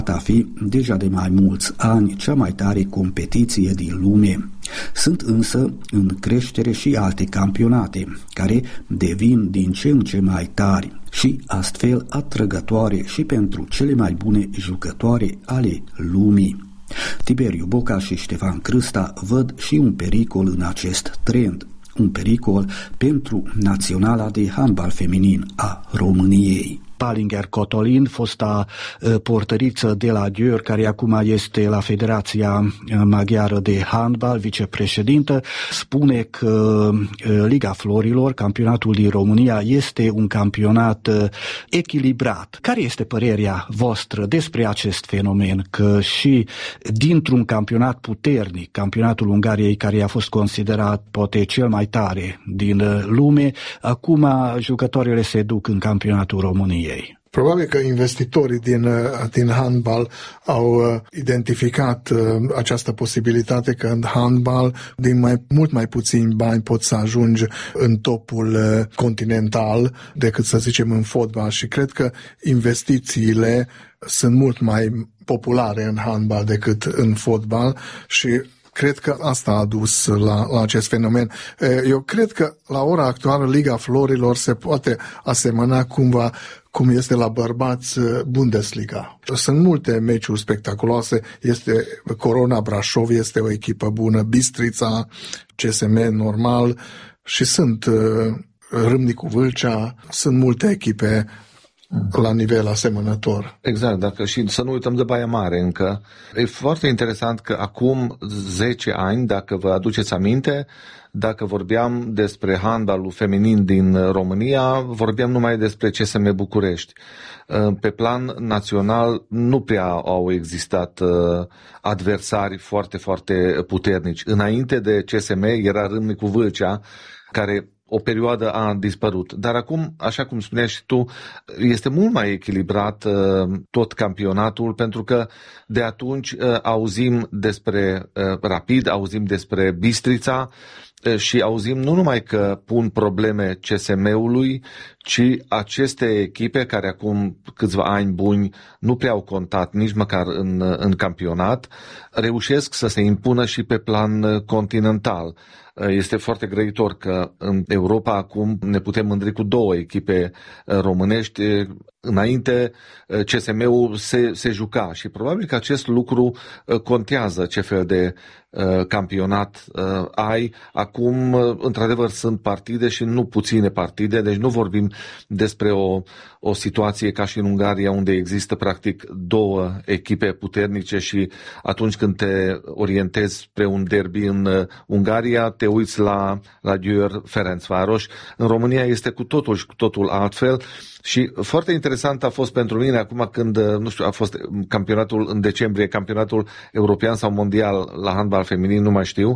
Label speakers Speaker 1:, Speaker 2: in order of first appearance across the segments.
Speaker 1: a fi deja de mai mulți ani cea mai tare competiție din lume. Sunt însă în creștere și alte campionate, care devin din ce în ce mai tari și astfel atrăgătoare și pentru cele mai bune jucătoare ale lumii. Tiberiu Boca și Ștefan Crâsta văd și un pericol în acest trend, un pericol pentru naționala de handbal feminin a României. Palinger Cotolin, fosta portăriță de la Győr, care acum este la Federația Maghiară de Handbal, vicepreședintă, spune că Liga Florilor, campionatul din România, este un campionat echilibrat. Care este părerea voastră despre acest fenomen? Că și dintr-un campionat puternic, campionatul Ungariei, care a fost considerat poate cel mai tare din lume, acum jucătoarele se duc în campionatul României.
Speaker 2: Probabil că investitorii din handbal au identificat această posibilitate că în handbal, din mult mai puțini bani poți să ajungi în topul continental decât, să zicem, în fotbal, și cred că investițiile sunt mult mai populare în handbal decât în fotbal și cred că asta a dus la acest fenomen. Eu cred că la ora actuală Liga Florilor se poate asemăna cumva cum este la bărbați Bundesliga. Sunt multe meciuri spectaculoase, este Corona Brașov, este o echipă bună, Bistrița, CSM normal și sunt Râmnicu Vâlcea, sunt multe echipe la nivel asemănător.
Speaker 3: Exact, și să nu uităm de Baia Mare încă. E foarte interesant că acum 10 ani, dacă vă aduceți aminte, dacă vorbeam despre handbalul feminin din România, vorbeam numai despre CSM București. Pe plan național nu prea au existat adversari foarte, foarte puternici. Înainte de CSM era Râmnicu Vâlcea, care o perioadă a dispărut. Dar acum, așa cum spuneai și tu, este mult mai echilibrat tot campionatul, pentru că de atunci auzim despre Rapid, auzim despre Bistrița și auzim nu numai că pun probleme CSM-ului, ci aceste echipe care acum câțiva ani buni nu prea au contat nici măcar în campionat, reușesc să se impună și pe plan continental. Este foarte grăitor că în Europa acum ne putem mândri cu 2 echipe românești. Înainte CSM-ul se juca și probabil că acest lucru contează ce fel de campionat ai. Acum, într-adevăr, sunt partide și nu puține partide, deci nu vorbim despre o situație ca și în Ungaria, unde există practic 2 echipe puternice și atunci când te orientezi spre un derby în Ungaria, te uiți la Győr Ferencváros. În România este cu totul și cu totul altfel. Și foarte interesant a fost pentru mine acum când, a fost campionatul în decembrie, campionatul european sau mondial la handbal feminin, nu mai știu,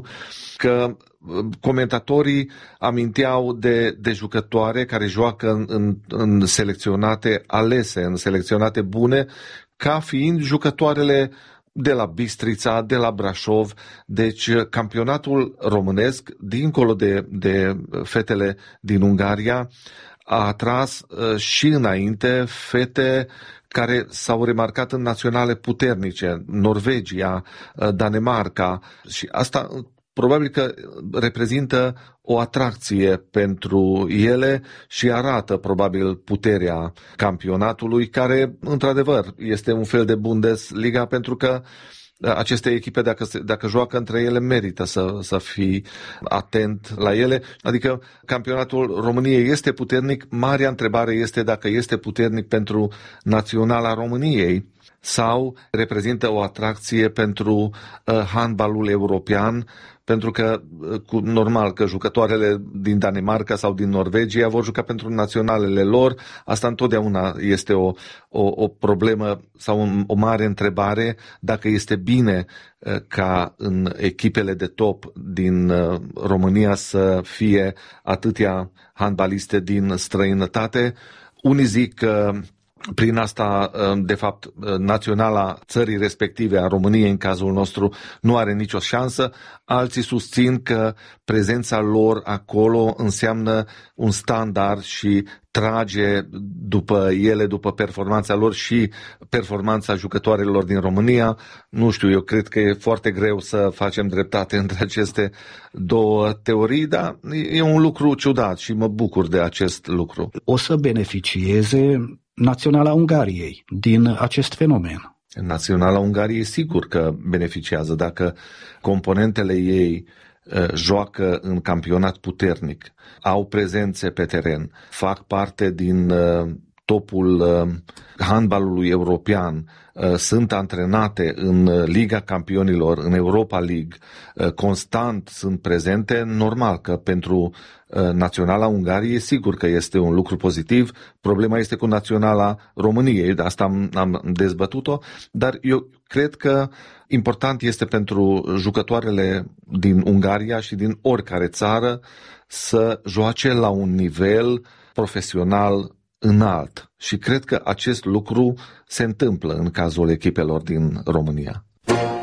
Speaker 3: că comentatorii aminteau de jucătoare care joacă în selecționate alese, în selecționate bune, ca fiind jucătoarele de la Bistrița, de la Brașov. Deci campionatul românesc, dincolo de fetele din Ungaria, a atras și înainte fete care s-au remarcat în naționale puternice, Norvegia, Danemarca, și asta probabil că reprezintă o atracție pentru ele și arată probabil puterea campionatului, care într-adevăr este un fel de Bundesliga, pentru că aceste echipe, dacă joacă între ele, merită să fii atent la ele. Adică campionatul României este puternic. Marea întrebare este dacă este puternic pentru naționala României sau reprezintă o atracție pentru handbalul european, pentru că normal că jucătoarele din Danemarca sau din Norvegia vor juca pentru naționalele lor. Asta întotdeauna este o problemă sau o mare întrebare, dacă este bine ca în echipele de top din România să fie atâtea handbaliste din străinătate. Unii zic că prin asta, de fapt, naționala țării respective, a României în cazul nostru, nu are nicio șansă. Alții susțin că prezența lor acolo înseamnă un standard și trage după ele, după performanța lor și performanța jucătoarelor din România. Nu știu, eu cred că e foarte greu să facem dreptate între aceste două teorii, dar e un lucru ciudat și mă bucur de acest lucru.
Speaker 1: O să beneficieze Naționala Ungariei din acest fenomen?
Speaker 3: Naționala Ungariei sigur că beneficiază dacă componentele ei joacă în campionat puternic, au prezențe pe teren, fac parte din topul handbalului european, sunt antrenate în Liga Campionilor, în Europa League, constant sunt prezente, normal că pentru Naționala Ungariei sigur că este un lucru pozitiv. Problema este cu Naționala României, de asta am dezbătut-o, dar eu cred că important este pentru jucătoarele din Ungaria și din oricare țară să joace la un nivel profesional înalt și cred că acest lucru se întâmplă în cazul echipelor din România.